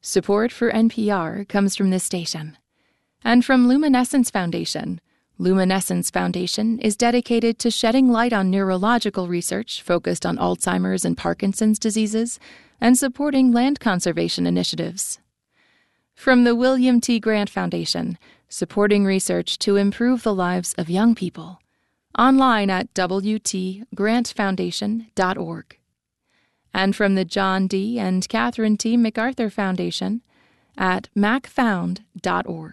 Support for NPR comes from this station. And from Luminescence Foundation. Luminescence Foundation is dedicated to shedding light on neurological research focused on Alzheimer's and Parkinson's diseases and supporting land conservation initiatives. From the William T. Grant Foundation, supporting research to improve the lives of young people. Online at wtgrantfoundation.org. And from the John D. and Catherine T. MacArthur Foundation at macfound.org.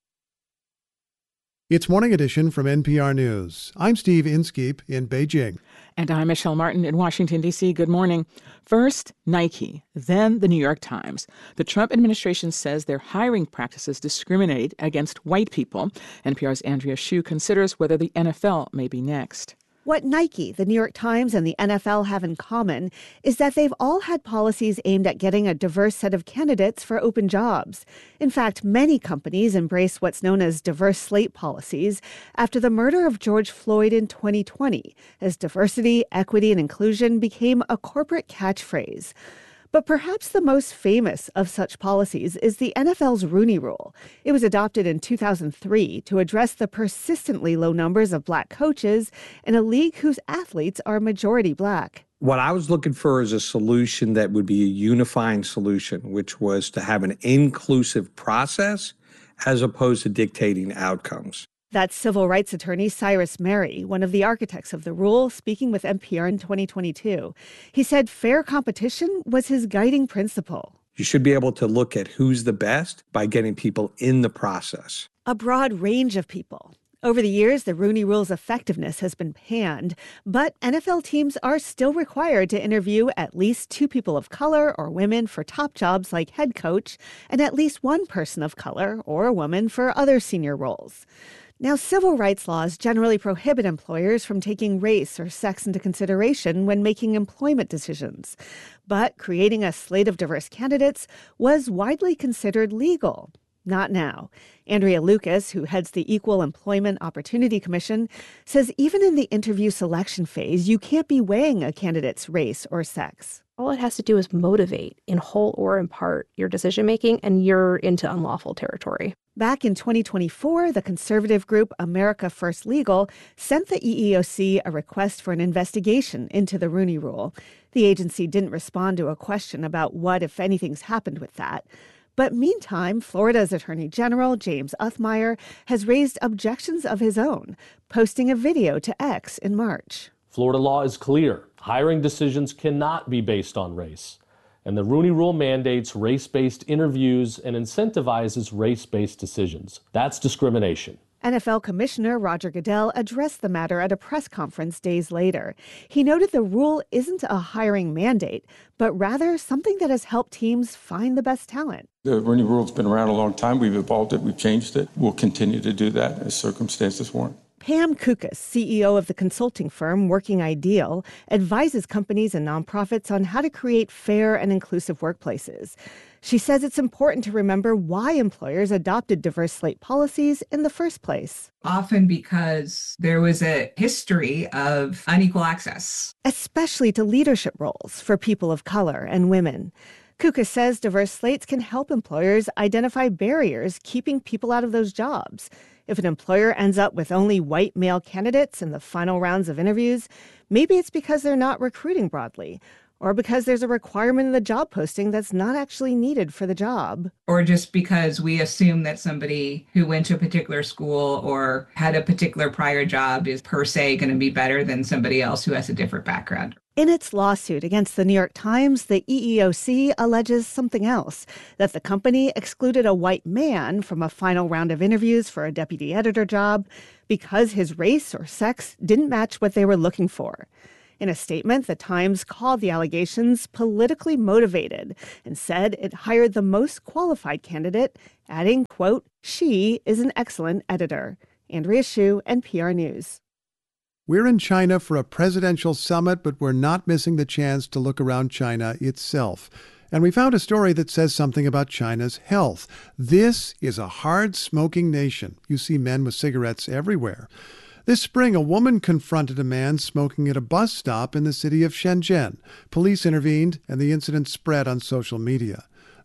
It's Morning Edition from NPR News. I'm Steve Inskeep in Beijing. And I'm Michelle Martin in Washington, D.C. Good morning. First, Nike, then the New York Times. The Trump administration says their hiring practices discriminate against white people. NPR's Andrea Hsu considers whether the NFL may be next. What Nike, the New York Times, and the NFL have in common is that they've all had policies aimed at getting a diverse set of candidates for open jobs. In fact, many companies embrace what's known as diverse slate policies after the murder of George Floyd in 2020, as diversity, equity, and inclusion became a corporate catchphrase. But perhaps the most famous of such policies is the NFL's Rooney Rule. It was adopted in 2003 to address the persistently low numbers of black coaches in a league whose athletes are majority black. What I was looking for is a solution that would be a unifying solution, which was to have an inclusive process as opposed to dictating outcomes. That's civil rights attorney Cyrus Mehri, one of the architects of the rule, speaking with NPR in 2022. He said fair competition was his guiding principle. You should be able to look at who's the best by getting people in the process. A broad range of people. Over the years, the Rooney Rule's effectiveness has been panned, but NFL teams are still required to interview at least 2 people of color or women for top jobs like head coach, and at least 1 person of color or a woman for other senior roles. Now, civil rights laws generally prohibit employers from taking race or sex into consideration when making employment decisions. But creating a slate of diverse candidates was widely considered legal. Not now. Andrea Lucas, who heads the Equal Employment Opportunity Commission, says even in the interview selection phase, you can't be weighing a candidate's race or sex. All it has to do is motivate, in whole or in part, your decision-making, and you're into unlawful territory. Back in 2024, the conservative group America First Legal sent the EEOC a request for an investigation into the Rooney Rule. The agency didn't respond to a question about what, if anything's happened with that. But meantime, Florida's Attorney General, James Othmeyer, has raised objections of his own, posting a video to X in March. Florida law is clear. Hiring decisions cannot be based on race. And the Rooney Rule mandates race-based interviews and incentivizes race-based decisions. That's discrimination. NFL Commissioner Roger Goodell addressed the matter at a press conference days later. He noted the rule isn't a hiring mandate, but rather something that has helped teams find the best talent. The Rooney Rule's been around a long time. We've evolved it. We've changed it. We'll continue to do that as circumstances warrant. Pam Kukas, CEO of the consulting firm Working Ideal, advises companies and nonprofits on how to create fair and inclusive workplaces. She says it's important to remember why employers adopted diverse slate policies in the first place. Often because there was a history of unequal access, especially to leadership roles for people of color and women. Kukas says diverse slates can help employers identify barriers keeping people out of those jobs. If an employer ends up with only white male candidates in the final rounds of interviews, maybe it's because they're not recruiting broadly, or because there's a requirement in the job posting that's not actually needed for the job. Or just because we assume that somebody who went to a particular school or had a particular prior job is per se going to be better than somebody else who has a different background. In its lawsuit against the New York Times, the EEOC alleges something else, that the company excluded a white man from a final round of interviews for a deputy editor job because his race or sex didn't match what they were looking for. In a statement, the Times called the allegations politically motivated and said it hired the most qualified candidate, adding, quote, "She is an excellent editor." Andrea Hsu, NPR News. We're in China for a presidential summit, but we're not missing the chance to look around China itself. And we found a story that says something about China's health. This is a hard-smoking nation. You see men with cigarettes everywhere. This spring, a woman confronted a man smoking at a bus stop in the city of Shenzhen. Police intervened, and the incident spread on social media.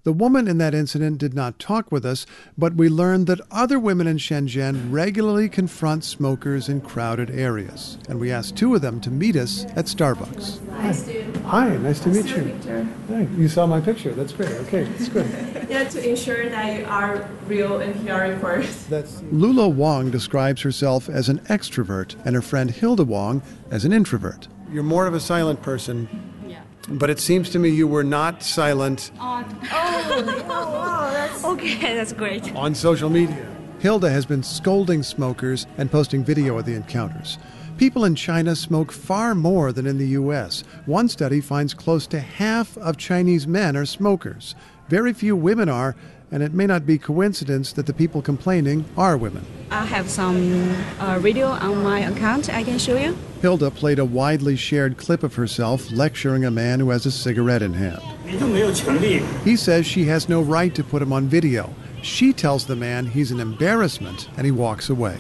The woman in that incident did not talk with us, but we learned that other women in Shenzhen regularly confront smokers in crowded areas. And we asked two of them to meet us at Starbucks. Hi, nice to meet you. Hi, you saw my picture. That's great. Okay, that's good. Yeah, to ensure that you are real and hearing first. Lula Wong describes herself as an extrovert and her friend Hilda Wong as an introvert. You're more of a silent person. But it seems to me you were not silent That's great. on social media. Hilda has been scolding smokers and posting video of the encounters. People in China smoke far more than in the U.S. One study finds close to half of Chinese men are smokers. Very few women are, and it may not be coincidence that the people complaining are women. I have some video on my account I can show you. Hilda played a widely shared clip of herself lecturing a man who has a cigarette in hand. He says she has no right to put him on video. She tells the man he's an embarrassment, and he walks away.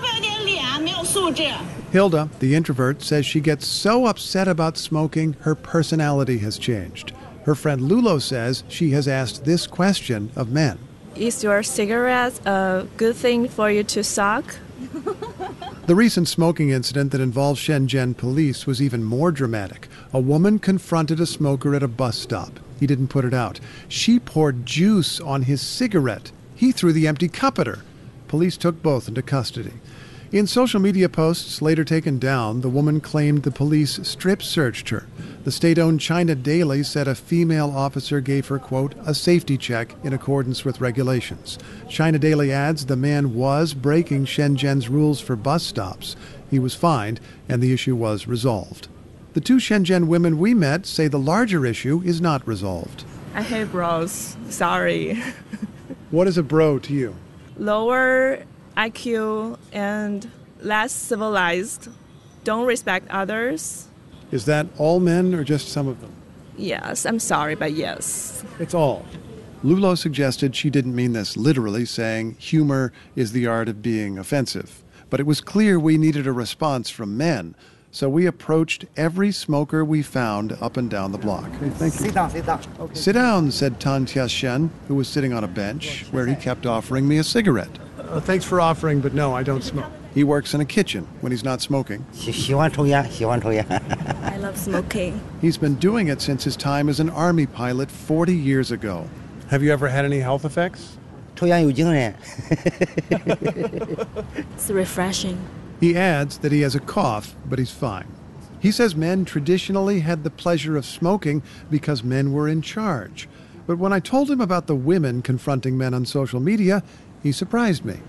Hilda, the introvert, says she gets so upset about smoking, her personality has changed. Her friend Lulo says she has asked this question of men. Is your cigarette a good thing for you to suck? The recent smoking incident that involved Shenzhen police was even more dramatic. A woman confronted a smoker at a bus stop. He didn't put it out. She poured juice on his cigarette. He threw the empty cup at her. Police took both into custody. In social media posts later taken down, the woman claimed the police strip-searched her. The state-owned China Daily said a female officer gave her, quote, a safety check in accordance with regulations. China Daily adds the man was breaking Shenzhen's rules for bus stops. He was fined, and the issue was resolved. The two Shenzhen women we met say the larger issue is not resolved. I hate bros. Sorry. What is a bro to you? Lower IQ and less civilized. Don't respect others. Is that all men or just some of them? Yes, I'm sorry, but yes. It's all. Lulo suggested she didn't mean this literally, saying humor is the art of being offensive. But it was clear we needed a response from men. So we approached every smoker we found up and down the block. Okay, thank you. Sit down, sit down. Okay. Sit down, said Tan Tia-shen, who was sitting on a bench where he kept offering me a cigarette. Thanks for offering, but no, I don't smoke. He works in a kitchen when he's not smoking. I love smoking. He's been doing it since his time as an army pilot 40 years ago. Have you ever had any health effects? It's refreshing. He adds that he has a cough, but he's fine. He says men traditionally had the pleasure of smoking because men were in charge. But when I told him about the women confronting men on social media, he surprised me.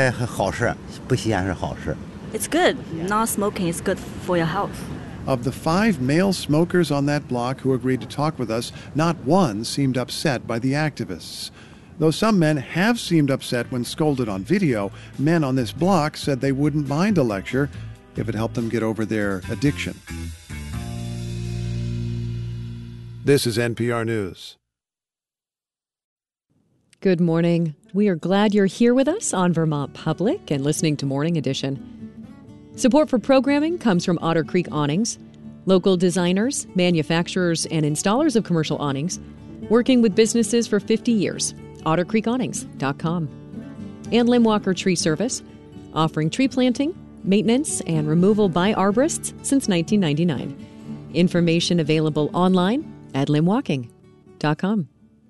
It's good. Not smoking is good for your health. Of the 5 male smokers on that block who agreed to talk with us, not one seemed upset by the activists. Though some men have seemed upset when scolded on video, men on this block said they wouldn't mind a lecture if it helped them get over their addiction. This is NPR News. Good morning. We are glad you're here with us on Vermont Public and listening to Morning Edition. Support for programming comes from Otter Creek Awnings, local designers, manufacturers, and installers of commercial awnings, working with businesses for 50 years. OtterCreekAwnings.com. And Limb Walker Tree Service, offering tree planting, maintenance, and removal by arborists since 1999. Information available online at limbwalking.com.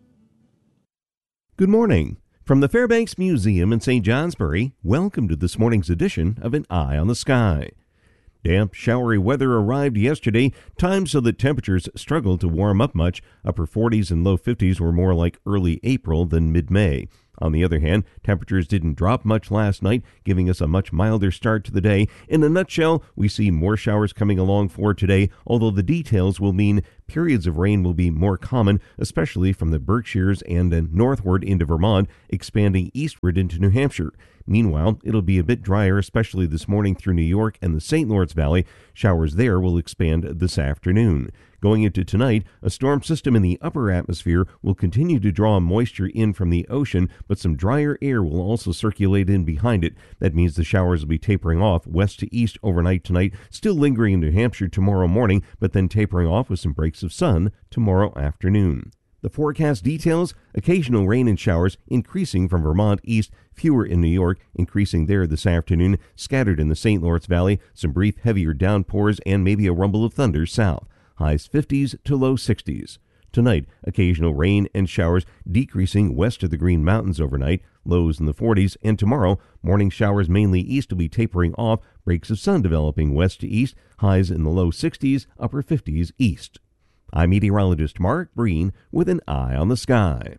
Good morning. From the Fairbanks Museum in St. Johnsbury, welcome to this morning's edition of An Eye on the Sky. Damp, showery weather arrived yesterday, timed so that temperatures struggled to warm up much. Upper 40s and low 50s were more like early April than mid-May. On the other hand, temperatures didn't drop much last night, giving us a much milder start to the day. In a nutshell, we see more showers coming along for today, although the details will mean periods of rain will be more common, especially from the Berkshires and then northward into Vermont, expanding eastward into New Hampshire. Meanwhile, it'll be a bit drier, especially this morning through New York and the St. Lawrence Valley. Showers there will expand this afternoon. Going into tonight, a storm system in the upper atmosphere will continue to draw moisture in from the ocean, but some drier air will also circulate in behind it. That means the showers will be tapering off west to east overnight tonight, still lingering in New Hampshire tomorrow morning, but then tapering off with some breaks of sun tomorrow afternoon. The forecast details: occasional rain and showers increasing from Vermont east, fewer in New York, increasing there this afternoon, scattered in the St. Lawrence Valley, some brief heavier downpours and maybe a rumble of thunder south. Highs 50s to low 60s. Tonight, occasional rain and showers decreasing west of the Green Mountains overnight, lows in the 40s, and tomorrow, morning showers mainly east will be tapering off, breaks of sun developing west to east, highs in the low 60s, upper 50s east. I'm meteorologist Mark Breen with an eye on the sky.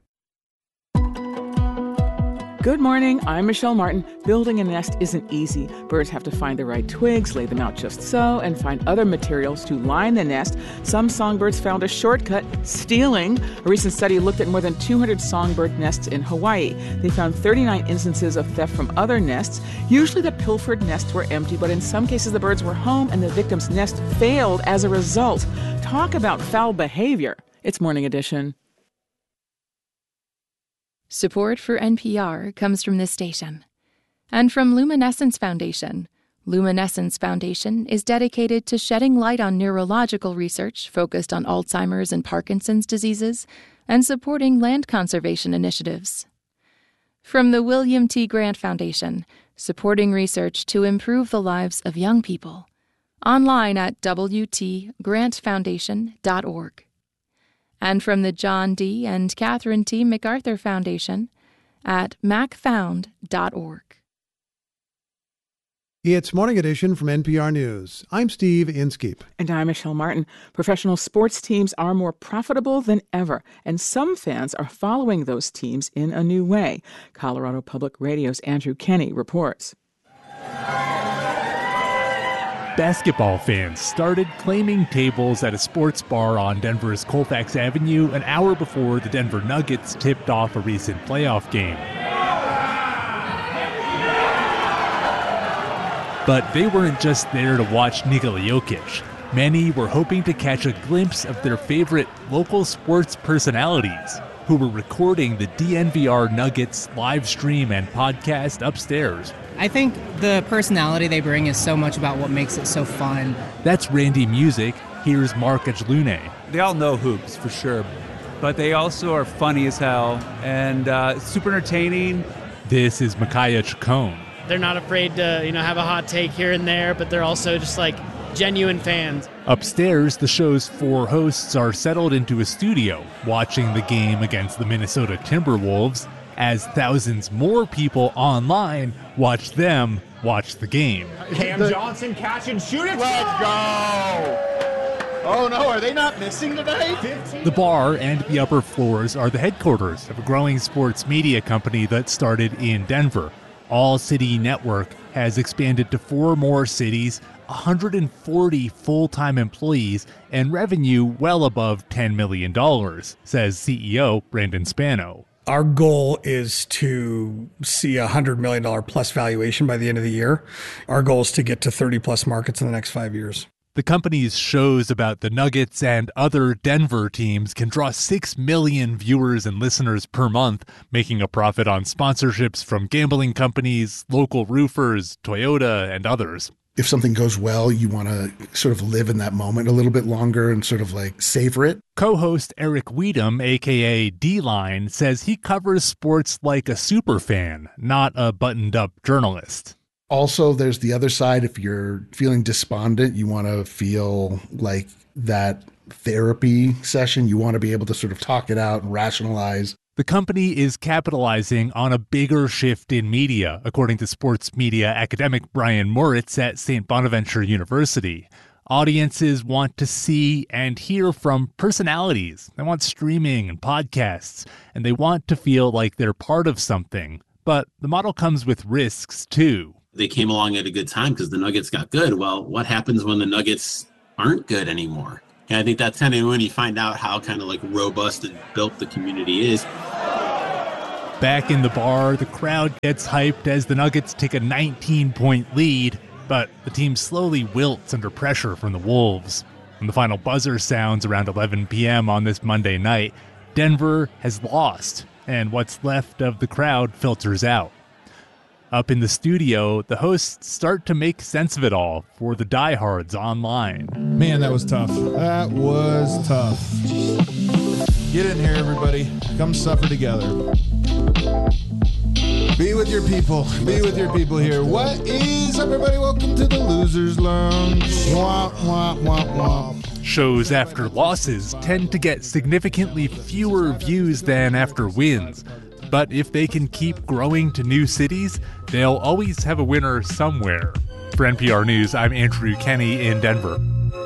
Good morning, I'm Michelle Martin. Building a nest isn't easy. Birds have to find the right twigs, lay them out just so, and find other materials to line the nest. Some songbirds found a shortcut: stealing. A recent study looked at more than 200 songbird nests in Hawaii. They found 39 instances of theft from other nests. Usually the pilfered nests were empty, but in some cases the birds were home and the victim's nest failed as a result. Talk about foul behavior. It's Morning Edition. Support for NPR comes from this station and from Luminescence Foundation. Luminescence Foundation is dedicated to shedding light on neurological research focused on Alzheimer's and Parkinson's diseases and supporting land conservation initiatives. From the William T. Grant Foundation, supporting research to improve the lives of young people. Online at wtgrantfoundation.org. And from the John D. and Catherine T. MacArthur Foundation at macfound.org. It's Morning Edition from NPR News. I'm Steve Inskeep. And I'm Michelle Martin. Professional sports teams are more profitable than ever, and some fans are following those teams in a new way. Colorado Public Radio's Andrew Kenny reports. Basketball fans started claiming tables at a sports bar on Denver's Colfax Avenue an hour before the Denver Nuggets tipped off a recent playoff game. But they weren't just there to watch Nikola Jokic. Many were hoping to catch a glimpse of their favorite local sports personalities who were recording the DNVR Nuggets live stream and podcast upstairs. I think the personality they bring is so much about what makes it so fun. That's Randy Music. Here's Mark Ajlune. They all know hoops, for sure, but they also are funny as hell and super entertaining. This is Micaiah Chacon. They're not afraid to, have a hot take here and there, but they're also just like genuine fans. Upstairs, the show's four hosts are settled into a studio, watching the game against the Minnesota Timberwolves, as thousands more people online watch them watch the game. Cam Johnson catch and shoot it. Let's go! Oh no, are they not missing tonight? The bar and the upper floors are the headquarters of a growing sports media company that started in Denver. All City Network has expanded to 4 more cities, 140 full-time employees, and revenue well above $10 million, says CEO Brandon Spano. Our goal is to see a $100 million plus valuation by the end of the year. Our goal is to get to 30 plus markets in the next 5 years. The company's shows about the Nuggets and other Denver teams can draw 6 million viewers and listeners per month, making a profit on sponsorships from gambling companies, local roofers, Toyota, and others. If something goes well, you want to sort of live in that moment a little bit longer and sort of like savor it. Co-host Eric Weedham, a.k.a. D-Line, says he covers sports like a superfan, not a buttoned-up journalist. Also, there's the other side. If you're feeling despondent, you want to feel like that therapy session. You want to be able to sort of talk it out and rationalize. The company is capitalizing on a bigger shift in media, according to sports media academic Brian Moritz at St. Bonaventure University. Audiences want to see and hear from personalities. They want streaming and podcasts, and they want to feel like they're part of something. But the model comes with risks, too. They came along at a good time because the Nuggets got good. Well, what happens when the Nuggets aren't good anymore? And I think that's kind of when you find out how kind of like robust and built the community is. Back in the bar, the crowd gets hyped as the Nuggets take a 19-point lead, but the team slowly wilts under pressure from the Wolves. When the final buzzer sounds around 11 p.m. on this Monday night, Denver has lost, and what's left of the crowd filters out. Up in the studio, the hosts start to make sense of it all for the diehards online. Man, that was tough. That was tough. Get in here, everybody. Come suffer together. Be with your people. Be with your people here. What is up, everybody? Welcome to the Losers Lounge. Womp, womp, womp, womp. Shows after losses tend to get significantly fewer views than after wins. But if they can keep growing to new cities, they'll always have a winner somewhere. For NPR News, I'm Andrew Kenny in Denver.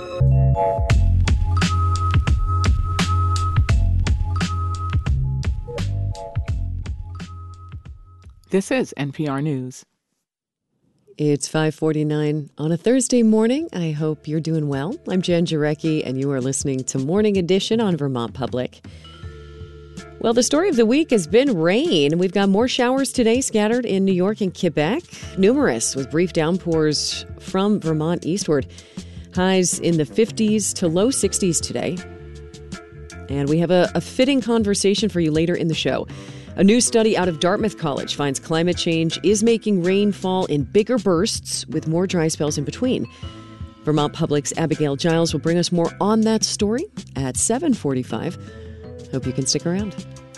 This is NPR News. It's 5:49 on a Thursday morning. I hope you're doing well. I'm Jen Jarecki, and you are listening to Morning Edition on Vermont Public. Well, the story of the week has been rain. We've got more showers today scattered in New York and Quebec. Numerous with brief downpours from Vermont eastward. Highs in the 50s to low 60s today. And we have a fitting conversation for you later in the show. A new study out of Dartmouth College finds climate change is making rain fall in bigger bursts with more dry spells in between. Vermont Public's Abigail Giles will bring us more on that story at 7:45. Hope you can stick around.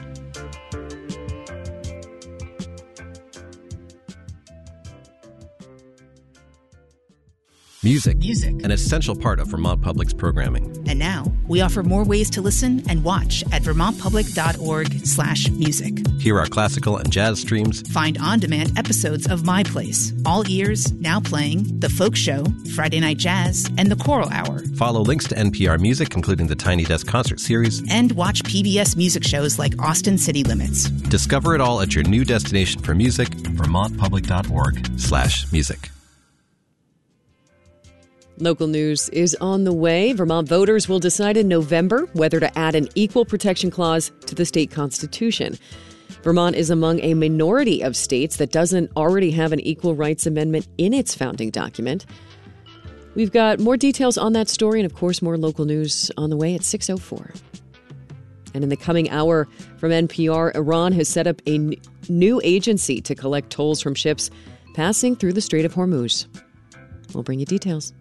Music, an essential part of Vermont Public's programming. And now, we offer more ways to listen and watch at vermontpublic.org/music. Hear our classical and jazz streams. Find on-demand episodes of My Place, All Ears, Now Playing, The Folk Show, Friday Night Jazz, and The Choral Hour. Follow links to NPR Music, including the Tiny Desk Concert Series. And watch PBS music shows like Austin City Limits. Discover it all at your new destination for music, vermontpublic.org/music. Local news is on the way. Vermont voters will decide in November whether to add an equal protection clause to the state constitution. Vermont is among a minority of states that doesn't already have an equal rights amendment in its founding document. We've got more details on that story and, of course, more local news on the way at 6:04. And in the coming hour from NPR, Iran has set up a new agency to collect tolls from ships passing through the Strait of Hormuz. We'll bring you details.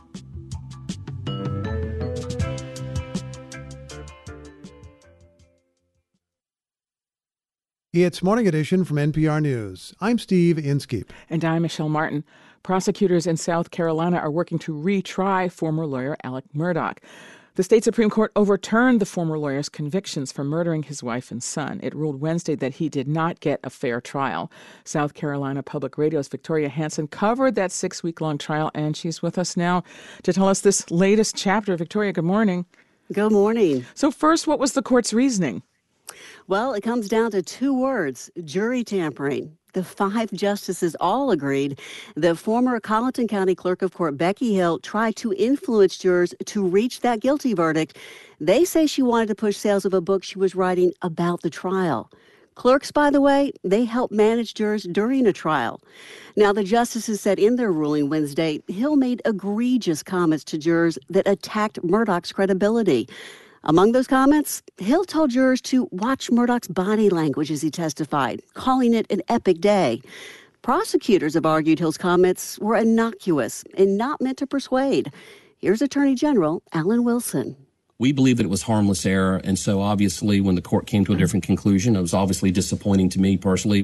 It's Morning Edition from NPR News. I'm Steve Inskeep. And I'm Michelle Martin. Prosecutors in South Carolina are working to retry former lawyer Alex Murdaugh. The state Supreme Court overturned the former lawyer's convictions for murdering his wife and son. It ruled Wednesday that he did not get a fair trial. South Carolina Public Radio's Victoria Hansen covered that 6-week-long trial, and she's with us now to tell us this latest chapter. Victoria, good morning. Good morning. So first, what was the court's reasoning? Well, it comes down to 2 words: jury tampering. The 5 justices all agreed that former Colleton County Clerk of Court Becky Hill tried to influence jurors to reach that guilty verdict. They say she wanted to push sales of a book she was writing about the trial. Clerks, by the way, they help manage jurors during a trial. Now, the justices said in their ruling Wednesday, Hill made egregious comments to jurors that attacked Murdaugh's credibility. Among those comments, Hill told jurors to watch Murdaugh's body language as he testified, calling it an epic day. Prosecutors have argued Hill's comments were innocuous and not meant to persuade. Here's Attorney General Alan Wilson. We believe that it was harmless error, and so obviously when the court came to a different conclusion, it was obviously disappointing to me personally.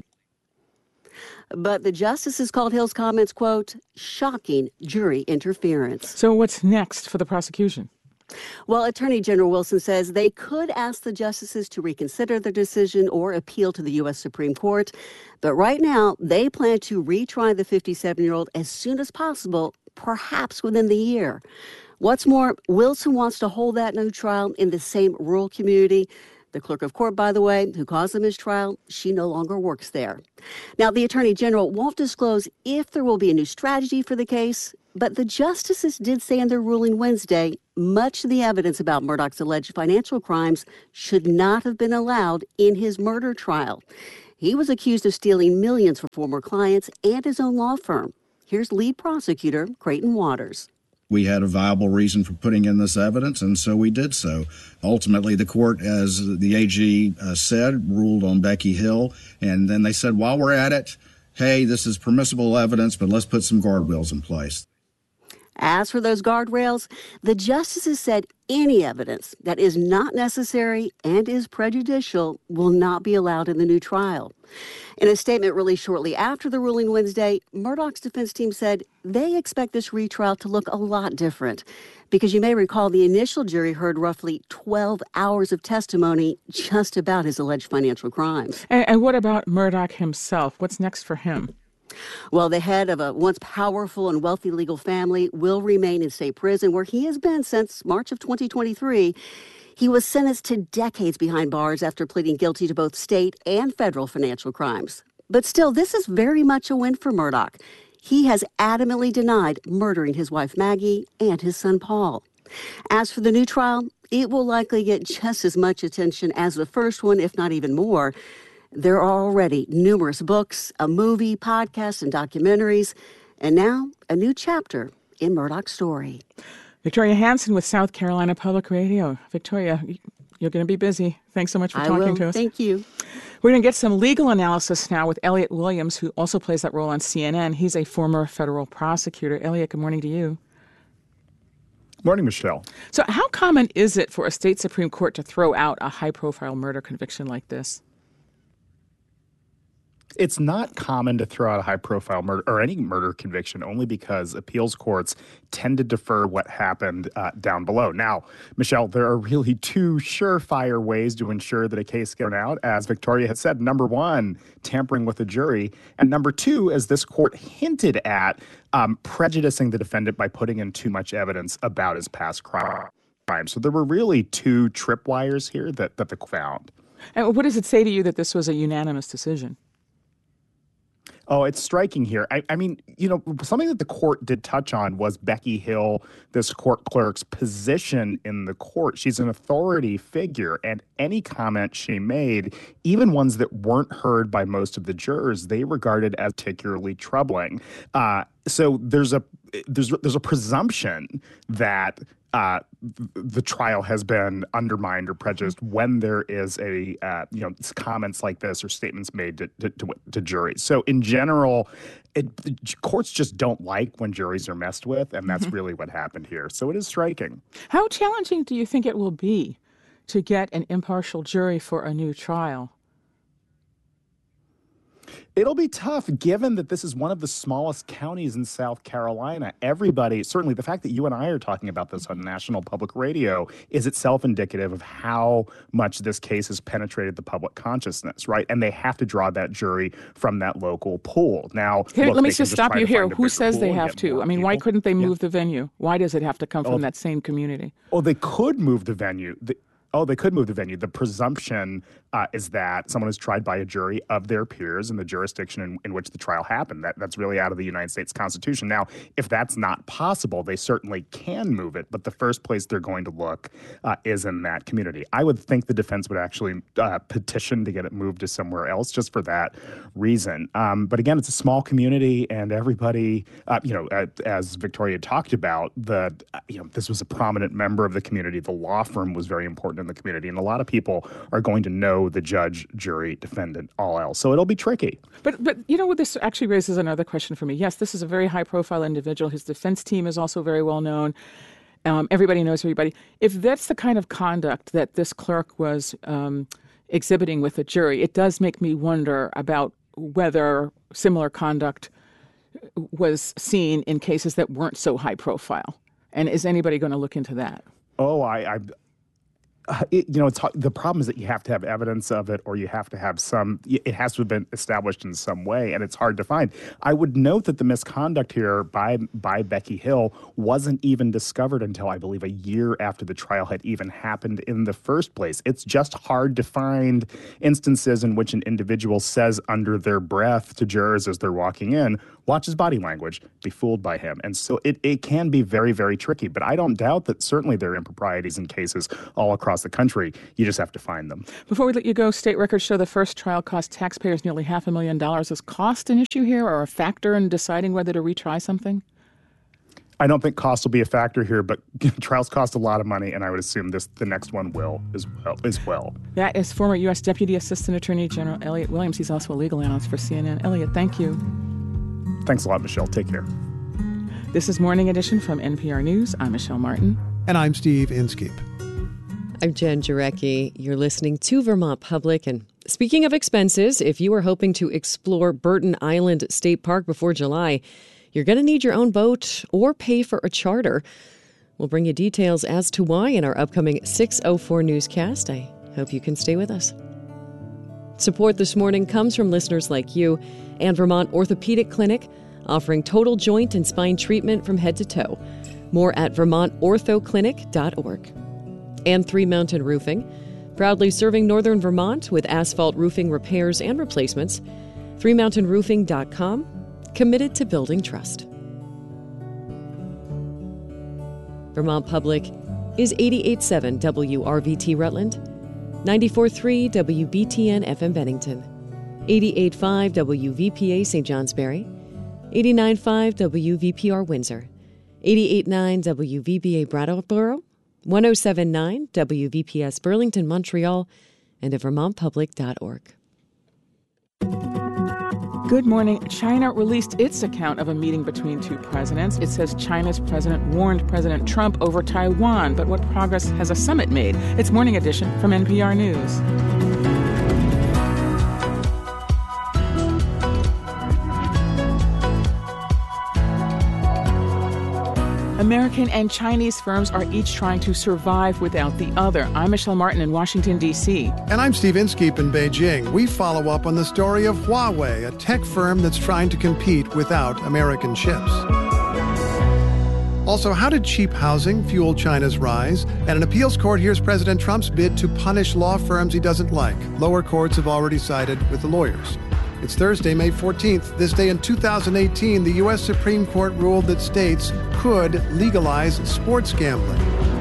But the justices called Hill's comments, quote, shocking jury interference. So what's next for the prosecution? Well, Attorney General Wilson says they could ask the justices to reconsider their decision or appeal to the U.S. Supreme Court. But right now, they plan to retry the 57-year-old as soon as possible, perhaps within the year. What's more, Wilson wants to hold that new trial in the same rural community. The clerk of court, by the way, who caused the mistrial, she no longer works there. Now, the Attorney General won't disclose if there will be a new strategy for the case, but the justices did say in their ruling Wednesday, much of the evidence about Murdaugh's alleged financial crimes should not have been allowed in his murder trial. He was accused of stealing millions from former clients and his own law firm. Here's lead prosecutor Creighton Waters. We had a viable reason for putting in this evidence, and so we did so. Ultimately, the court, as the AG said, ruled on Becky Hill, and then they said, while we're at it, hey, this is permissible evidence, but let's put some guardrails in place. As for those guardrails, the justices said any evidence that is not necessary and is prejudicial will not be allowed in the new trial. In a statement released shortly after the ruling Wednesday, Murdoch's defense team said they expect this retrial to look a lot different because you may recall the initial jury heard roughly 12 hours of testimony just about his alleged financial crimes. And what about Murdoch himself? What's next for him? Well, the head of a once powerful and wealthy legal family will remain in state prison where he has been since March of 2023. He was sentenced to decades behind bars after pleading guilty to both state and federal financial crimes. But still, this is very much a win for Murdoch. He has adamantly denied murdering his wife Maggie and his son Paul. As for the new trial, it will likely get just as much attention as the first one, if not even more. There are already numerous books, a movie, podcasts, and documentaries, and now a new chapter in Murdoch's story. Victoria Hanson with South Carolina Public Radio. Victoria, you're going to be busy. Thanks so much for talking to us. Thank you. We're going to get some legal analysis now with Elliot Williams, who also plays that role on CNN. He's a former federal prosecutor. Elliot, good morning to you. Morning, Michelle. So how common is it for a state Supreme Court to throw out a high-profile murder conviction like this? It's not common to throw out a high-profile murder or any murder conviction only because appeals courts tend to defer what happened down below. Now, Michelle, there are really two surefire ways to ensure that a case gets out. As Victoria has said, number one, tampering with a jury, and number two, as this court hinted at, prejudicing the defendant by putting in too much evidence about his past crime. So there were really two tripwires here that the court found. And what does it say to you that this was a unanimous decision? Oh, it's striking here. I mean, you know, something that the court did touch on was Becky Hill, this court clerk's position in the court. She's an authority figure, and any comment she made, even ones that weren't heard by most of the jurors, they regarded as particularly troubling. So there's a presumption that the trial has been undermined or prejudiced when there is comments like this or statements made to juries. So in general, courts just don't like when juries are messed with, and that's really what happened here. So it is striking. How challenging do you think it will be to get an impartial jury for a new trial? It'll be tough given that this is one of the smallest counties in South Carolina. Everybody, certainly the fact that you and I are talking about this on national public radio is itself indicative of how much this case has penetrated the public consciousness, right? And they have to draw that jury from that local pool. Now, let me just stop you here. Who says they have to? I mean, why couldn't they move the venue? Why does it have to come from that same community? Oh, they could move the venue. They could move the venue. The presumption is that someone is tried by a jury of their peers in the jurisdiction in which the trial happened. That's really out of the United States Constitution. Now, if that's not possible, they certainly can move it, but the first place they're going to look is in that community. I would think the defense would actually petition to get it moved to somewhere else just for that reason. But again, it's a small community, and everybody, as Victoria talked about, this was a prominent member of the community. The law firm was very important in the community, and a lot of people are going to know the judge, jury, defendant, all else. So it'll be tricky. But you know what, this actually raises another question for me. Yes, this is a very high-profile individual. His defense team is also very well known. Everybody knows everybody. If that's the kind of conduct that this clerk was exhibiting with a jury, it does make me wonder about whether similar conduct was seen in cases that weren't so high-profile. And is anybody going to look into that? Oh, it's the problem is that you have to have evidence of it, or you have to have it has to have been established in some way, and it's hard to find. I would note that the misconduct here by Becky Hill wasn't even discovered until, I believe, a year after the trial had even happened in the first place. It's just hard to find instances in which an individual says under their breath to jurors as they're walking in, watch his body language, be fooled by him. And so it can be very, very tricky. But I don't doubt that certainly there are improprieties in cases all across the country. You just have to find them. Before we let you go, state records show the first trial cost taxpayers nearly $500,000. Is cost an issue here or a factor in deciding whether to retry something? I don't think cost will be a factor here, but trials cost a lot of money, and I would assume the next one will as well. That is former U.S. Deputy Assistant Attorney General Elliot Williams. He's also a legal analyst for CNN. Elliot, thank you. Thanks a lot, Michelle. Take care. This is Morning Edition from NPR News. I'm Michelle Martin. And I'm Steve Inskeep. I'm Jen Jarecki. You're listening to Vermont Public. And speaking of expenses, if you are hoping to explore Burton Island State Park before July, you're going to need your own boat or pay for a charter. We'll bring you details as to why in our upcoming 6:04 newscast. I hope you can stay with us. Support this morning comes from listeners like you and Vermont Orthopedic Clinic, offering total joint and spine treatment from head to toe. More at vermontorthoclinic.org. And Three Mountain Roofing, proudly serving northern Vermont with asphalt roofing repairs and replacements. threemountainroofing.com, committed to building trust. Vermont Public is 88.7 WRVT Rutland, 94.3 WBTN FM Bennington, 88.5 WVPA St. Johnsbury, 89.5 WVPR Windsor, 88.9 WVBA Brattleboro, 107.9 WVPS Burlington, Montreal, and at vermontpublic.org. Good morning. China released its account of a meeting between two presidents. It says China's president warned President Trump over Taiwan, but what progress has a summit made? It's Morning Edition from NPR News. American and Chinese firms are each trying to survive without the other. I'm Michelle Martin in Washington, D.C. And I'm Steve Inskeep in Beijing. We follow up on the story of Huawei, a tech firm that's trying to compete without American chips. Also, how did cheap housing fuel China's rise? And an appeals court hears President Trump's bid to punish law firms he doesn't like. Lower courts have already sided with the lawyers. It's Thursday, May 14th. This day in 2018, the U.S. Supreme Court ruled that states could legalize sports gambling.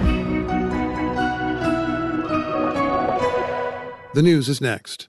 The news is next.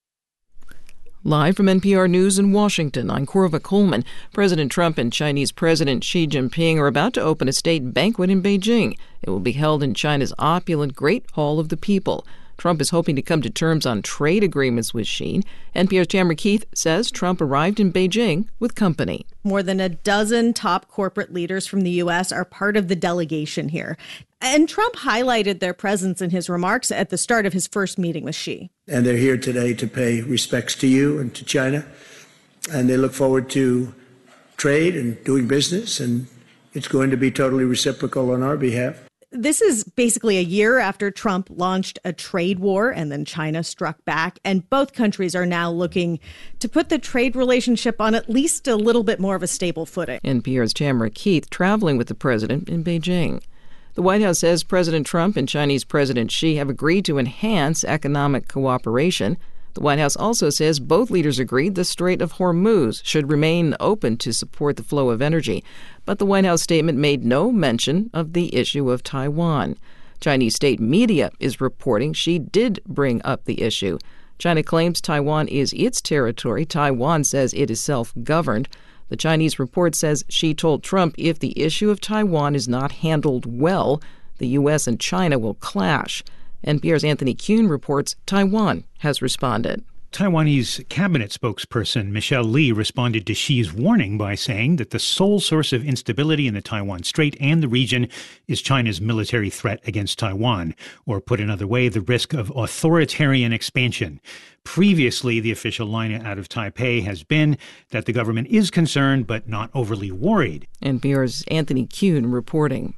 Live from NPR News in Washington, I'm Corva Coleman. President Trump and Chinese President Xi Jinping are about to open a state banquet in Beijing. It will be held in China's opulent Great Hall of the People. Trump is hoping to come to terms on trade agreements with Xi. NPR's Tamara Keith says Trump arrived in Beijing with company. More than a dozen top corporate leaders from the U.S. are part of the delegation here. And Trump highlighted their presence in his remarks at the start of his first meeting with Xi. And they're here today to pay respects to you and to China. And they look forward to trade and doing business. And it's going to be totally reciprocal on our behalf. This is basically a year after Trump launched a trade war and then China struck back. And both countries are now looking to put the trade relationship on at least a little bit more of a stable footing. NPR's Tamara Keith traveling with the president in Beijing. The White House says President Trump and Chinese President Xi have agreed to enhance economic cooperation. The White House also says both leaders agreed the Strait of Hormuz should remain open to support the flow of energy. But the White House statement made no mention of the issue of Taiwan. Chinese state media is reporting Xi did bring up the issue. China claims Taiwan is its territory. Taiwan says it is self-governed. The Chinese report says Xi told Trump if the issue of Taiwan is not handled well, the U.S. and China will clash. NPR's Anthony Kuhn reports Taiwan has responded. Taiwanese cabinet spokesperson Michelle Lee responded to Xi's warning by saying that the sole source of instability in the Taiwan Strait and the region is China's military threat against Taiwan, or put another way, the risk of authoritarian expansion. Previously, the official line out of Taipei has been that the government is concerned but not overly worried. NPR's Anthony Kuhn reporting.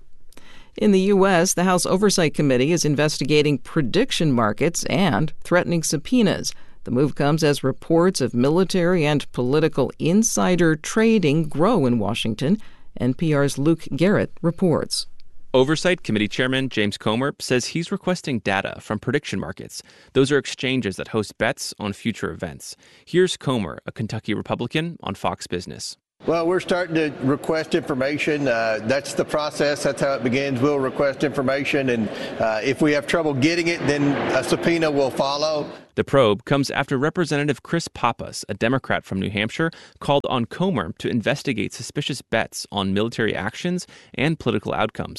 In the U.S., the House Oversight Committee is investigating prediction markets and threatening subpoenas. The move comes as reports of military and political insider trading grow in Washington. NPR's Luke Garrett reports. Oversight Committee Chairman James Comer says he's requesting data from prediction markets. Those are exchanges that host bets on future events. Here's Comer, a Kentucky Republican, on Fox Business. Well, we're starting to request information. That's the process. That's how it begins. We'll request information, and if we have trouble getting it, then a subpoena will follow. The probe comes after Representative Chris Pappas, a Democrat from New Hampshire, called on Comer to investigate suspicious bets on military actions and political outcomes.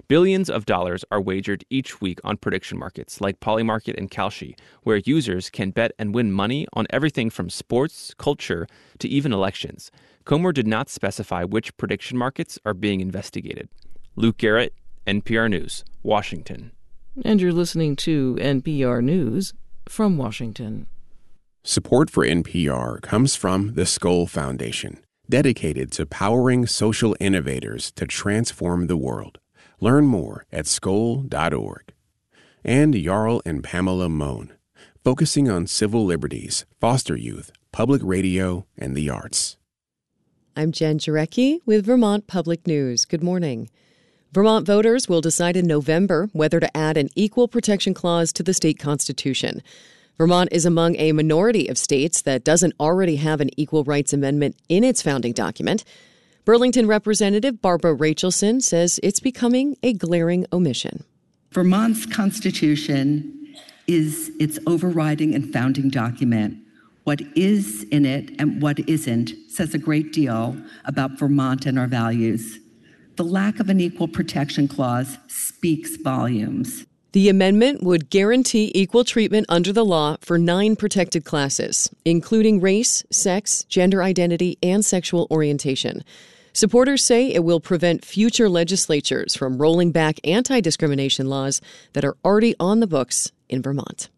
Billions of dollars are wagered each week on prediction markets like Polymarket and Kalshi, where users can bet and win money on everything from sports, culture, to even elections. Comer did not specify which prediction markets are being investigated. Luke Garrett, NPR News, Washington. And you're listening to NPR News from Washington. Support for NPR comes from the Skoll Foundation, dedicated to powering social innovators to transform the world. Learn more at skoll.org. And Jarl and Pamela Mohn, focusing on civil liberties, foster youth, public radio, and the arts. I'm Jen Jarecki with Vermont Public News. Good morning. Vermont voters will decide in November whether to add an equal protection clause to the state constitution. Vermont is among a minority of states that doesn't already have an equal rights amendment in its founding document. Burlington Representative Barbara Rachelson says it's becoming a glaring omission. Vermont's constitution is its overriding and founding document. What is in it and what isn't says a great deal about Vermont and our values. The lack of an equal protection clause speaks volumes. The amendment would guarantee equal treatment under the law for 9 protected classes, including race, sex, gender identity, and sexual orientation. Supporters say it will prevent future legislatures from rolling back anti-discrimination laws that are already on the books in Vermont.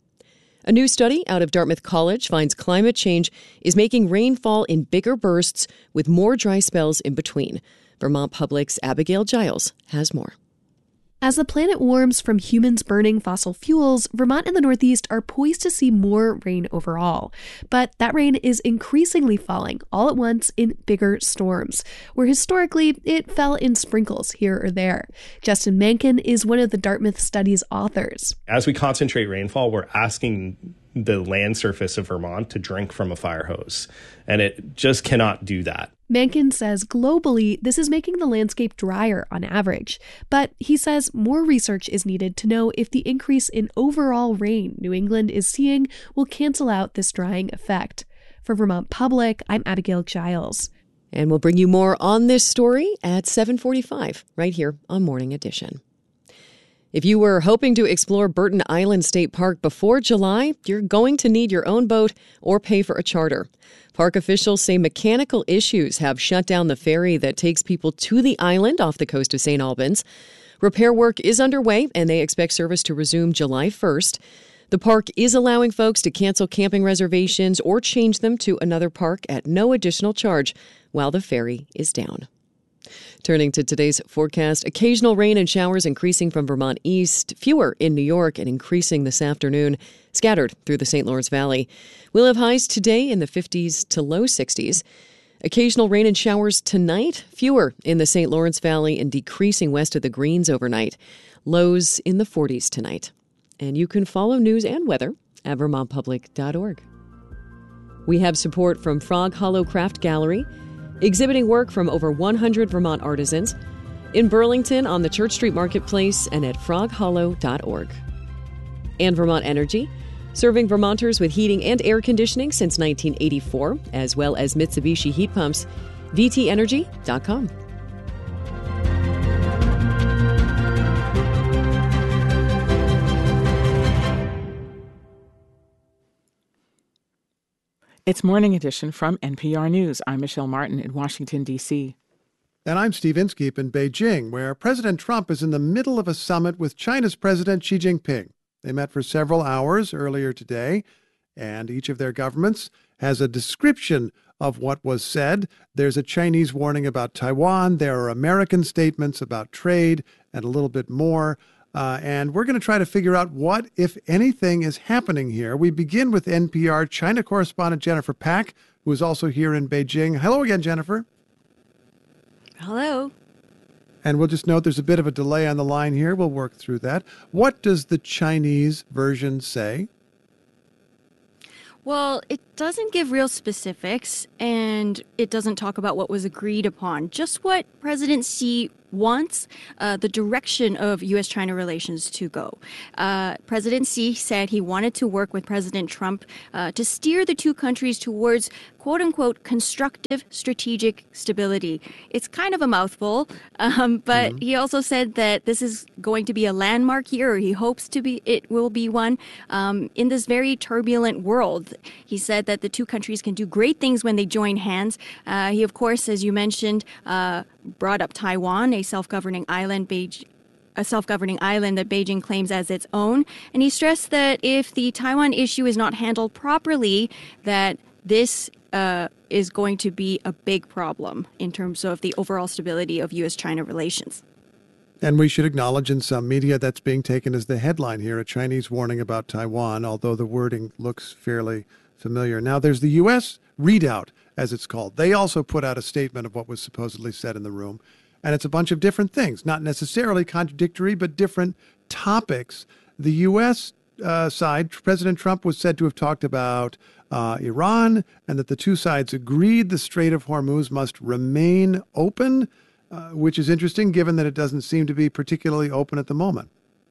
A new study out of Dartmouth College finds climate change is making rainfall in bigger bursts with more dry spells in between. Vermont Public's Abigail Giles has more. As the planet warms from humans burning fossil fuels, Vermont and the Northeast are poised to see more rain overall. But that rain is increasingly falling all at once in bigger storms, where historically it fell in sprinkles here or there. Justin Mankin is one of the Dartmouth study's authors. As we concentrate rainfall, we're asking the land surface of Vermont to drink from a fire hose, and it just cannot do that. Mankin says globally, this is making the landscape drier on average. But he says more research is needed to know if the increase in overall rain New England is seeing will cancel out this drying effect. For Vermont Public, I'm Abigail Giles. And we'll bring you more on this story at 7:45 right here on Morning Edition. If you were hoping to explore Burton Island State Park before July, you're going to need your own boat or pay for a charter. Park officials say mechanical issues have shut down the ferry that takes people to the island off the coast of St. Albans. Repair work is underway, and they expect service to resume July 1st. The park is allowing folks to cancel camping reservations or change them to another park at no additional charge while the ferry is down. Turning to today's forecast, occasional rain and showers increasing from Vermont east, fewer in New York and increasing this afternoon, scattered through the St. Lawrence Valley. We'll have highs today in the 50s to low 60s. Occasional rain and showers tonight, fewer in the St. Lawrence Valley and decreasing west of the Greens overnight. Lows in the 40s tonight. And you can follow news and weather at vermontpublic.org. We have support from Frog Hollow Craft Gallery, exhibiting work from over 100 Vermont artisans, in Burlington on the Church Street Marketplace and at froghollow.org. And Vermont Energy, serving Vermonters with heating and air conditioning since 1984, as well as Mitsubishi heat pumps. VTEnergy.com. It's Morning Edition from NPR News. I'm Michelle Martin in Washington, D.C. And I'm Steve Inskeep in Beijing, where President Trump is in the middle of a summit with China's President Xi Jinping. They met for several hours earlier today, and each of their governments has a description of what was said. There's a Chinese warning about Taiwan. There are American statements about trade and a little bit more. And we're going to try to figure out what, if anything, is happening here. We begin with NPR China correspondent Jennifer Pack, who is also here in Beijing. Hello again, Jennifer. Hello. And we'll just note there's a bit of a delay on the line here. We'll work through that. What does the Chinese version say? Well, it doesn't give real specifics, and it doesn't talk about what was agreed upon, just what President Xi wants the direction of U.S.-China relations to go. President Xi said he wanted to work with President Trump to steer the two countries towards, quote unquote constructive strategic stability. It's kind of a mouthful, but he also said that this is going to be a landmark year, or he hopes it will be one, in this very turbulent world. He said that the two countries can do great things when they join hands. He, of course, as you mentioned, brought up Taiwan, a self-governing island that Beijing claims as its own. And he stressed that if the Taiwan issue is not handled properly, that this is going to be a big problem in terms of the overall stability of U.S.-China relations. And we should acknowledge in some media that's being taken as the headline here, a Chinese warning about Taiwan, although the wording looks fairly familiar. Now, there's the U.S. readout, as it's called. They also put out a statement of what was supposedly said in the room. And it's a bunch of different things, not necessarily contradictory, but different topics. The U.S. Side, President Trump was said to have talked about Iran, and that the two sides agreed the Strait of Hormuz must remain open, which is interesting given that it doesn't seem to be particularly open at the moment.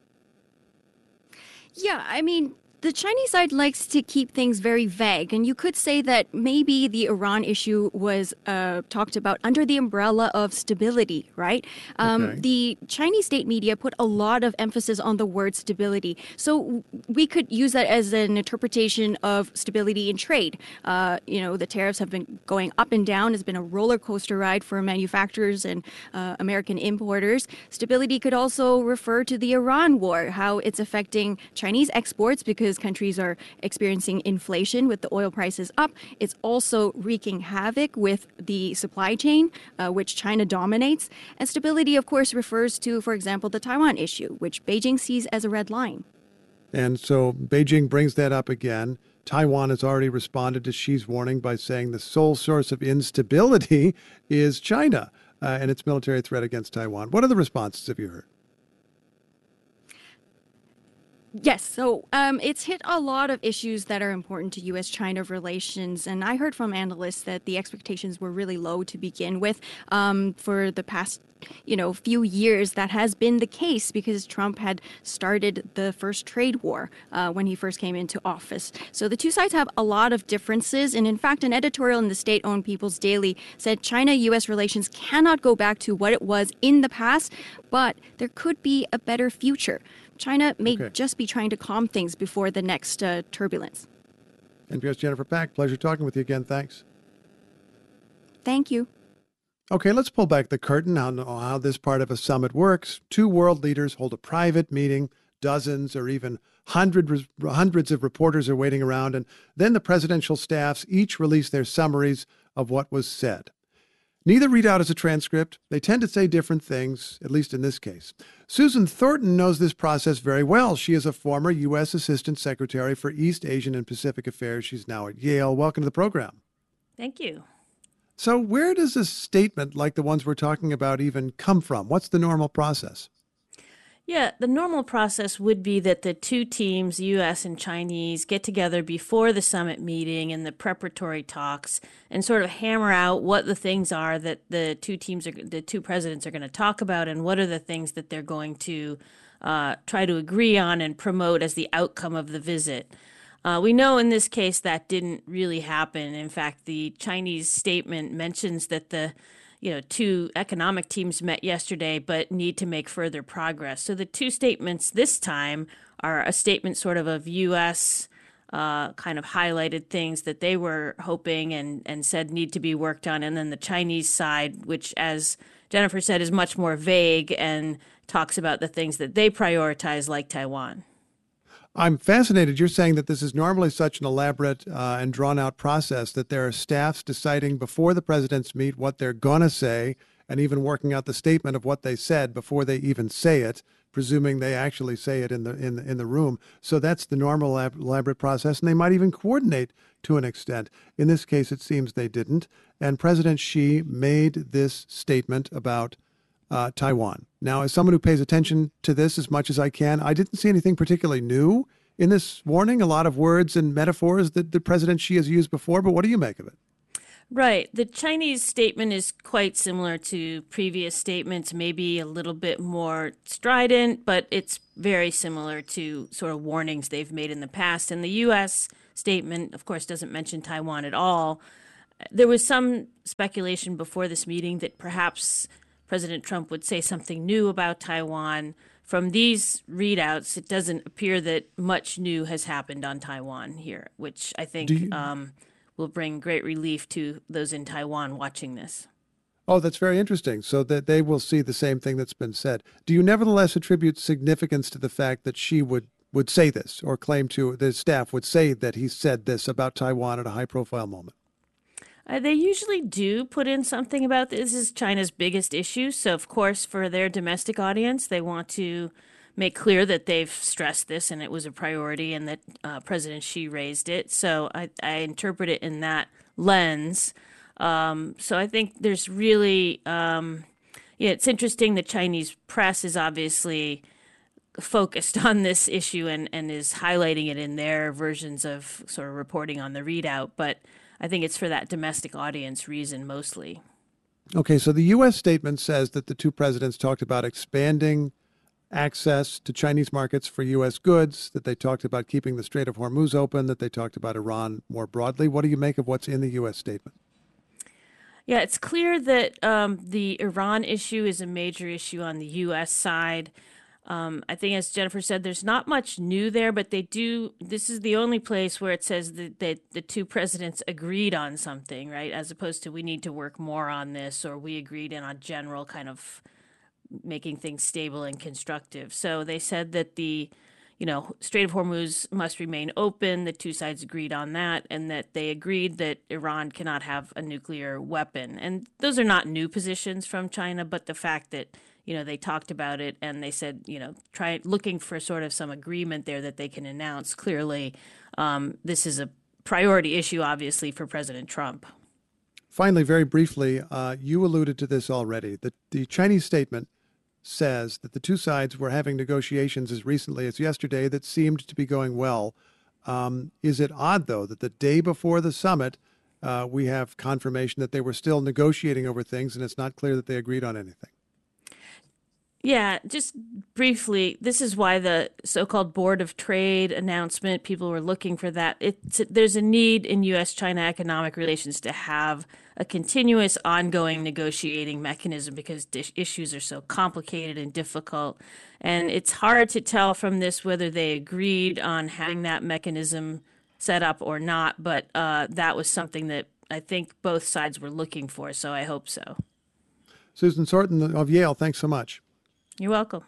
Yeah, I mean, the Chinese side likes to keep things very vague, and you could say that maybe the Iran issue was talked about under the umbrella of stability, right? The Chinese state media put a lot of emphasis on the word stability, so we could use that as an interpretation of stability in trade. The tariffs have been going up and down. It's been a roller coaster ride for manufacturers and American importers. Stability could also refer to the Iran war, how it's affecting Chinese exports because countries are experiencing inflation with the oil prices up. It's also wreaking havoc with the supply chain, which China dominates. And stability, of course, refers to, for example, the Taiwan issue, which Beijing sees as a red line. And so Beijing brings that up again. Taiwan has already responded to Xi's warning by saying the sole source of instability is China and its military threat against Taiwan. What are the responses have you heard? Yes, so it's hit a lot of issues that are important to U.S.-China relations, and I heard from analysts that the expectations were really low to begin with. For the past few years, that has been the case because Trump had started the first trade war when he first came into office. So the two sides have a lot of differences, and in fact, an editorial in the state-owned People's Daily said China-U.S. relations cannot go back to what it was in the past, but there could be a better future. China may just be trying to calm things before the next turbulence. NPR's Jennifer Pack, pleasure talking with you again. Thanks. Thank you. Okay, let's pull back the curtain on how this part of a summit works. Two world leaders hold a private meeting. Dozens or even hundreds of reporters are waiting around. And then the presidential staffs each release their summaries of what was said. Neither read out as a transcript. They tend to say different things, at least in this case. Susan Thornton knows this process very well. She is a former U.S. Assistant Secretary for East Asian and Pacific Affairs. She's now at Yale. Welcome to the program. Thank you. So where does a statement like the ones we're talking about even come from? What's the normal process? Yeah, the normal process would be that the two teams, U.S. and Chinese, get together before the summit meeting and the preparatory talks and sort of hammer out what the things are that the two presidents are going to talk about and what are the things that they're going to try to agree on and promote as the outcome of the visit. We know in this case that didn't really happen. In fact, the Chinese statement mentions that the two economic teams met yesterday but need to make further progress. So the two statements this time are a statement sort of U.S. Kind of highlighted things that they were hoping and said need to be worked on. And then the Chinese side, which, as Jennifer said, is much more vague and talks about the things that they prioritize, like Taiwan. I'm fascinated. You're saying that this is normally such an elaborate and drawn-out process that there are staffs deciding before the presidents meet what they're going to say and even working out the statement of what they said before they even say it, presuming they actually say it in the room. So that's the normal elaborate process, and they might even coordinate to an extent. In this case, it seems they didn't. And President Xi made this statement about Taiwan. Now, as someone who pays attention to this as much as I can, I didn't see anything particularly new in this warning, a lot of words and metaphors that the President Xi has used before, but what do you make of it? Right. The Chinese statement is quite similar to previous statements, maybe a little bit more strident, but it's very similar to sort of warnings they've made in the past. And the U.S. statement, of course, doesn't mention Taiwan at all. there was some speculation before this meeting that perhaps President Trump would say something new about Taiwan. From these readouts, it doesn't appear that much new has happened on Taiwan here, which I think will bring great relief to those in Taiwan watching this. Oh, that's very interesting. So that they will see the same thing that's been said. Do you nevertheless attribute significance to the fact that she would say this, or claim to, the staff would say that he said this about Taiwan at a high-profile moment? They usually do put in something about this. This is China's biggest issue. So, of course, for their domestic audience, they want to make clear that they've stressed this and it was a priority and that President Xi raised it. So I interpret it in that lens. So I think there's really, it's interesting the Chinese press is obviously focused on this issue and is highlighting it in their versions of sort of reporting on the readout. But I think it's for that domestic audience reason mostly. Okay, so the U.S. statement says that the two presidents talked about expanding access to Chinese markets for U.S. goods, that they talked about keeping the Strait of Hormuz open, that they talked about Iran more broadly. What do you make of what's in the U.S. statement? Yeah, it's clear that the Iran issue is a major issue on the U.S. side. I think, as Jennifer said, there's not much new there, but they do. This is the only place where it says that the two presidents agreed on something, right? As opposed to we need to work more on this, or we agreed in a general kind of making things stable and constructive. So they said that the Strait of Hormuz must remain open. The two sides agreed on that, and that they agreed that Iran cannot have a nuclear weapon. And those are not new positions from China, but the fact that they talked about it and they said, try looking for sort of some agreement there that they can announce. Clearly, this is a priority issue, obviously, for President Trump. Finally, very briefly, you alluded to this already. The Chinese statement says that the two sides were having negotiations as recently as yesterday that seemed to be going well. Is it odd, though, that the day before the summit, we have confirmation that they were still negotiating over things and it's not clear that they agreed on anything? Yeah, just briefly, this is why the so-called Board of Trade announcement, people were looking for that. There's a need in U.S.-China economic relations to have a continuous ongoing negotiating mechanism because issues are so complicated and difficult. And it's hard to tell from this whether they agreed on having that mechanism set up or not, but that was something that I think both sides were looking for, so I hope so. Susan Sorton of Yale, thanks so much. You're welcome.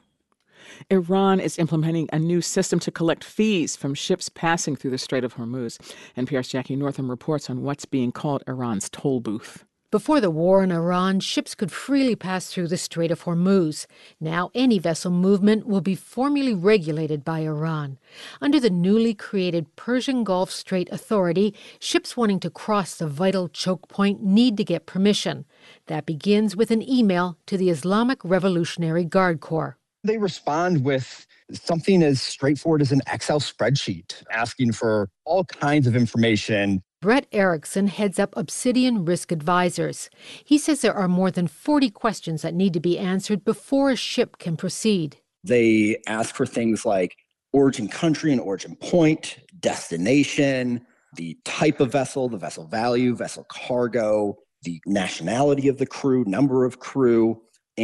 Iran is implementing a new system to collect fees from ships passing through the Strait of Hormuz. NPR's Jackie Northam reports on what's being called Iran's toll booth. Before the war in Iran, ships could freely pass through the Strait of Hormuz. Now any vessel movement will be formally regulated by Iran. Under the newly created Persian Gulf Strait Authority, ships wanting to cross the vital choke point need to get permission. That begins with an email to the Islamic Revolutionary Guard Corps. They respond with something as straightforward as an Excel spreadsheet, asking for all kinds of information. Brett Erickson heads up Obsidian Risk Advisors. He says there are more than 40 questions that need to be answered before a ship can proceed. They ask for things like origin country and origin point, destination, the type of vessel, the vessel value, vessel cargo, the nationality of the crew, number of crew.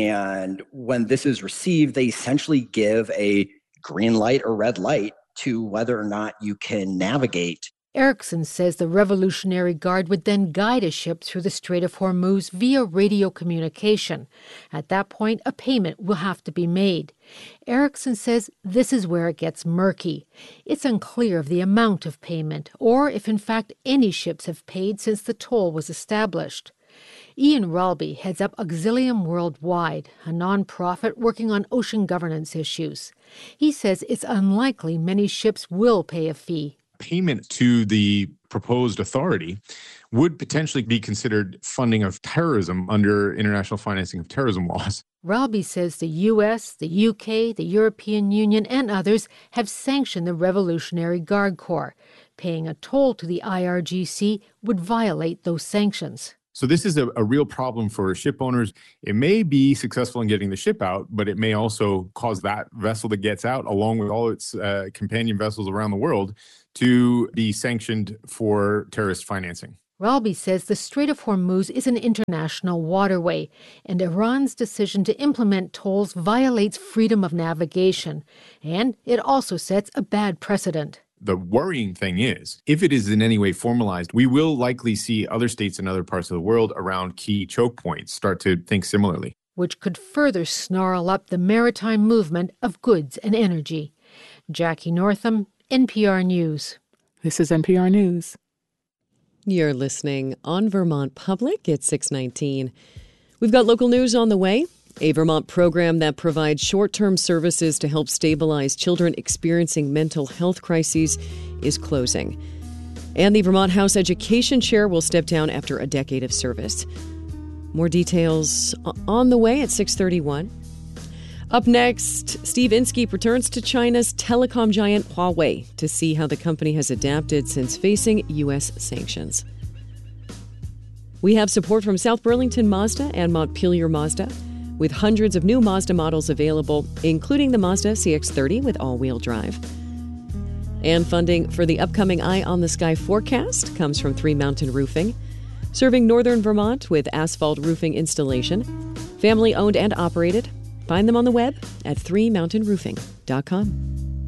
And when this is received, they essentially give a green light or red light to whether or not you can navigate. Erickson says the Revolutionary Guard would then guide a ship through the Strait of Hormuz via radio communication. At that point, a payment will have to be made. Erickson says this is where it gets murky. It's unclear of the amount of payment, or if in fact any ships have paid since the toll was established. Ian Ralby heads up Auxilium Worldwide, a nonprofit working on ocean governance issues. He says it's unlikely many ships will pay a fee. Payment to the proposed authority would potentially be considered funding of terrorism under international financing of terrorism laws. Ralby says the U.S., the UK, the European Union, and others have sanctioned the Revolutionary Guard Corps. Paying a toll to the IRGC would violate those sanctions. So this is a real problem for ship owners. It may be successful in getting the ship out, but it may also cause that vessel that gets out, along with all its companion vessels around the world, to be sanctioned for terrorist financing. Ralby says the Strait of Hormuz is an international waterway, and Iran's decision to implement tolls violates freedom of navigation, and it also sets a bad precedent. The worrying thing is, if it is in any way formalized, we will likely see other states in other parts of the world around key choke points start to think similarly, which could further snarl up the maritime movement of goods and energy. Jackie Northam, NPR News. This is NPR News. You're listening on Vermont Public at 6:19. We've got local news on the way. A Vermont program that provides short-term services to help stabilize children experiencing mental health crises is closing. And the Vermont House Education Chair will step down after a decade of service. More details on the way at 6:31. Up next, Steve Inskeep returns to China's telecom giant Huawei to see how the company has adapted since facing U.S. sanctions. We have support from South Burlington Mazda and Montpelier Mazda, with hundreds of new Mazda models available, including the Mazda CX-30 with all-wheel drive. And funding for the upcoming Eye on the Sky forecast comes from Three Mountain Roofing, serving northern Vermont with asphalt roofing installation. Family-owned and operated. Find them on the web at threemountainroofing.com.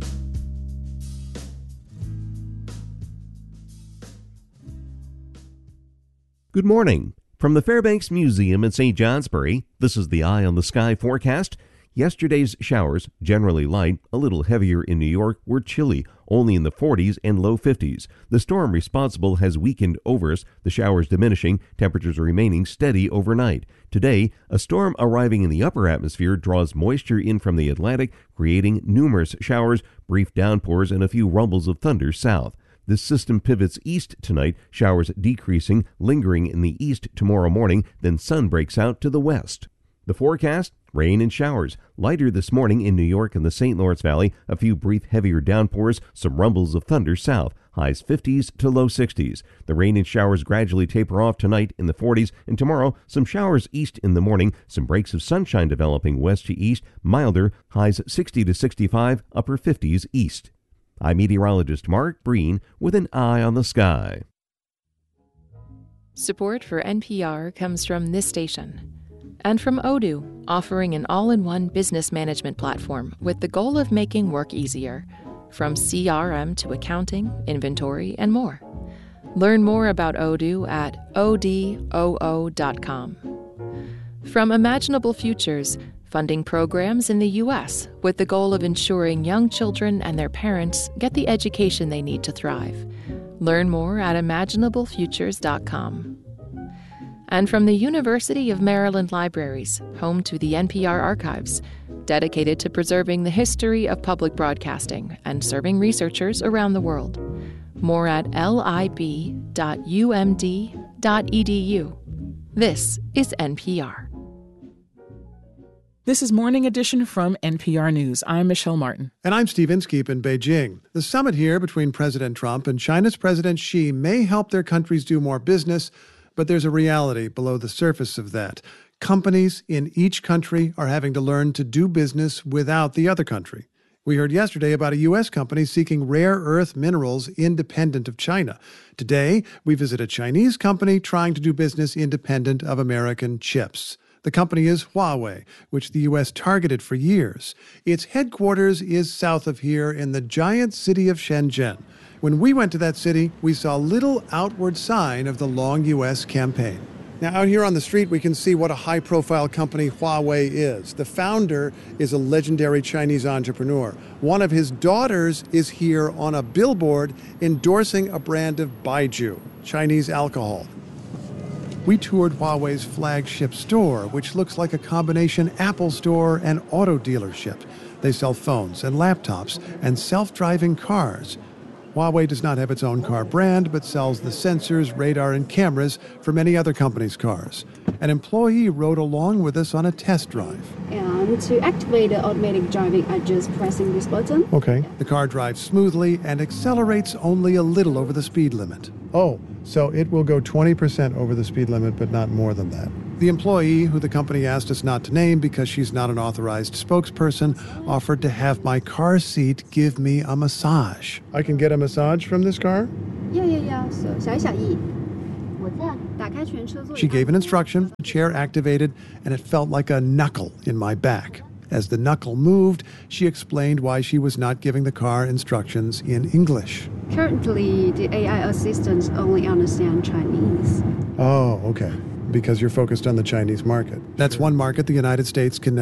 Good morning. From the Fairbanks Museum in St. Johnsbury, this is the Eye on the Sky forecast. Yesterday's showers, generally light, a little heavier in New York, were chilly, only in the 40s and low 50s. The storm responsible has weakened over us, the showers diminishing, temperatures remaining steady overnight. Today, a storm arriving in the upper atmosphere draws moisture in from the Atlantic, creating numerous showers, brief downpours, and a few rumbles of thunder south. This system pivots east tonight, showers decreasing, lingering in the east tomorrow morning, then sun breaks out to the west. The forecast? Rain and showers. Lighter this morning in New York and the St. Lawrence Valley. A few brief heavier downpours, some rumbles of thunder south. Highs 50s to low 60s. The rain and showers gradually taper off tonight in the 40s, and tomorrow some showers east in the morning, some breaks of sunshine developing west to east, milder, highs 60 to 65, upper 50s east. I'm meteorologist Mark Breen with an Eye on the Sky. Support for NPR comes from this station and from Odoo, offering an all-in-one business management platform with the goal of making work easier, from CRM to accounting, inventory, and more. Learn more about Odoo at odoo.com. From Imaginable Futures, funding programs in the U.S. with the goal of ensuring young children and their parents get the education they need to thrive. Learn more at imaginablefutures.com. And from the University of Maryland Libraries, home to the NPR Archives, dedicated to preserving the history of public broadcasting and serving researchers around the world. More at lib.umd.edu. This is NPR. This is Morning Edition from NPR News. I'm Michelle Martin. And I'm Steve Inskeep in Beijing. The summit here between President Trump and China's President Xi may help their countries do more business, but there's a reality below the surface of that. Companies in each country are having to learn to do business without the other country. We heard yesterday about a U.S. company seeking rare earth minerals independent of China. Today, we visit a Chinese company trying to do business independent of American chips. The company is Huawei, which the U.S. targeted for years. Its headquarters is south of here in the giant city of Shenzhen. When we went to that city, we saw little outward sign of the long U.S. campaign. Now, out here on the street, we can see what a high-profile company Huawei is. The founder is a legendary Chinese entrepreneur. One of his daughters is here on a billboard endorsing a brand of Baijiu, Chinese alcohol. We toured Huawei's flagship store, which looks like a combination Apple store and auto dealership. They sell phones and laptops and self-driving cars. Huawei does not have its own car brand, but sells the sensors, radar, and cameras for many other companies' cars. An employee rode along with us on a test drive. And to activate the automatic driving, I just pressing this button. Okay. The car drives smoothly and accelerates only a little over the speed limit. Oh, so it will go 20% over the speed limit, but not more than that. The employee, who the company asked us not to name because she's not an authorized spokesperson, offered to have my car seat give me a massage. I can get a massage from this car? Yeah. So 小小意，我 She gave an instruction, the chair activated, and it felt like a knuckle in my back. As the knuckle moved, she explained why she was not giving the car instructions in English. Currently, the AI assistants only understand Chinese. Oh, okay. Because you're focused on the Chinese market. That's one market the United States can